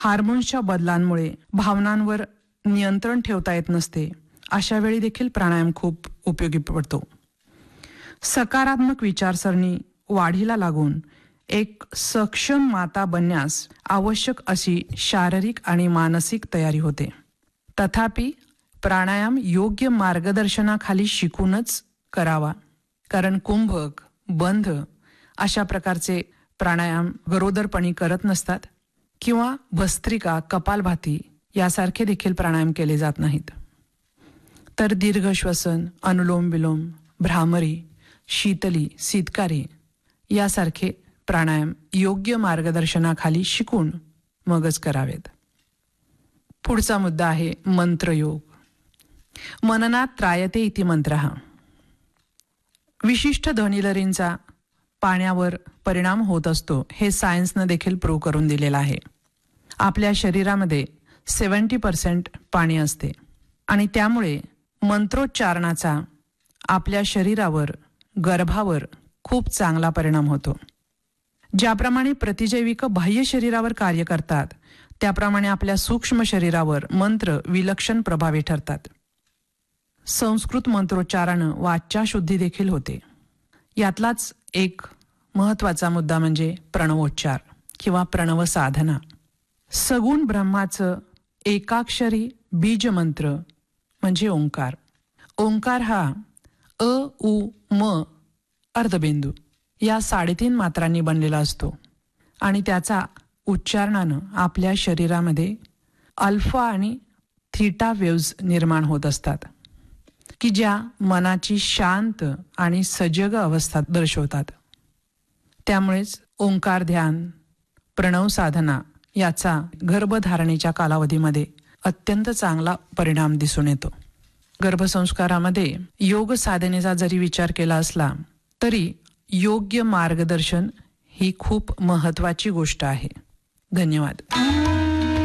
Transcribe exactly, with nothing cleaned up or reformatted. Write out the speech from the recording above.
हार्मोन्सच्या बदलांमुळे भावनांवर नियंत्रण ठेवता येत नसते, अशा वेळी देखील प्राणायाम खूप उपयोगी पडतो. सकारात्मक विचारसरणी वाढीला लागून एक सक्षम माता बनण्यास आवश्यक अशी शारीरिक आणि मानसिक तयारी होते. तथापि प्राणायाम योग्य मार्गदर्शनाखाली शिकूनच करावा, कारण कुंभक, बंध अशा प्रकारचे प्राणायाम गरोदरपणी करत नसतात किंवा भस्त्रिका, कपालभाती यासारखे देखील प्राणायाम केले जात नाहीत. तर दीर्घ श्वसन, अनुलोम विलोम, भ्रामरी, शीतली, सितकारी यासारखे प्राणायाम योग्य मार्गदर्शनाखाली शिकून मगच करावेत. पुढचा मुद्दा आहे मंत्रयोग. मननात त्रायते इति मंत्रः. विशिष्ट ध्वनिलहरींचा पाण्यावर परिणाम होत असतो, हे सायन्सनं देखील प्रूव्ह करून दिलेलं आहे. आपल्या शरीरामध्ये सेवन्टी पर्सेंट पाणी असते आणि त्यामुळे मंत्रोच्चारणाचा आपल्या शरीरावर, गर्भावर खूप चांगला परिणाम होतो. ज्याप्रमाणे प्रतिजैविक बाह्य शरीरावर कार्य करतात, त्याप्रमाणे आपल्या सूक्ष्म शरीरावर मंत्र विलक्षण प्रभावी ठरतात. संस्कृत मंत्रोच्चारानं वाचा शुद्धी देखील होते. यातलाच एक महत्त्वाचा मुद्दा म्हणजे प्रणवोच्चार किंवा प्रणव साधना. सगुण ब्रह्माचं एकाक्षरी बीज मंत्र म्हणजे ओंकार. ओंकार हा अ उ म अर्धबिंदू या साडेतीन मात्रांनी बनलेला असतो आणि त्याचा उच्चारणानं आपल्या शरीरामध्ये अल्फा आणि थीटा वेव्ज निर्माण होत असतात, की ज्या मनाची शांत आणि सजग अवस्था दर्शवतात. त्यामुळेच ओंकार ध्यान, प्रणव साधना याचा गर्भधारणेच्या कालावधीमध्ये अत्यंत चांगला परिणाम दिसून येतो. गर्भसंस्कारामध्ये योग साधनेचा जरी विचार केला असला तरी योग्य मार्गदर्शन ही खूप महत्त्वाची गोष्ट आहे. धन्यवाद.